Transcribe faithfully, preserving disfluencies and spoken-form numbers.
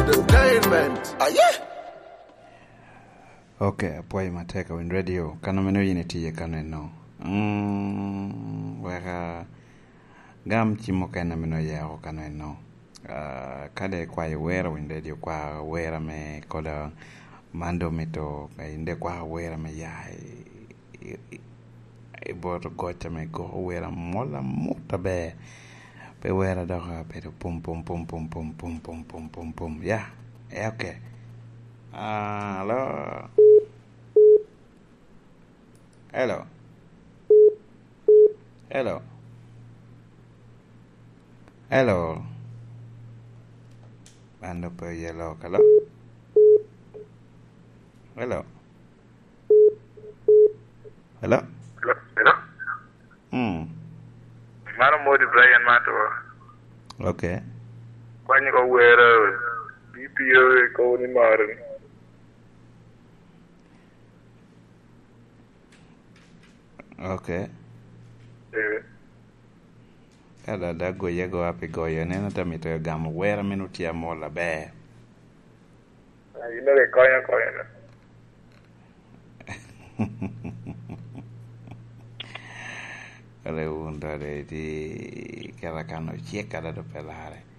entertainment. Ah, yeah. Okay, poi mateka in radio kano meno yine tiye kano no. Mm, weka gam chimo kana meno yao kano no. Uh, kade kwa wera in radio kwa wera me kola mando mito inde kwa wera me ya e bot gocha me go wera mola muta be pe wera doka pe pum pum pum pum pum pum pum pum pum pum ya yeah. Okay. Ah, hello. Hello. Hello. Hello. Bando per yellow. Hello. Hello. Hello. Hello. Hello. Hmm. Mara modi Brian Mato. Okay. Kwani ko wera B P O ko ni marin. Okay. Eh. Ada da goye go api goye nena tamito yo gamo wera minuti ya mola be. Ai no le kaya kaya. Kale unda de di kala kano chieka da do pelare.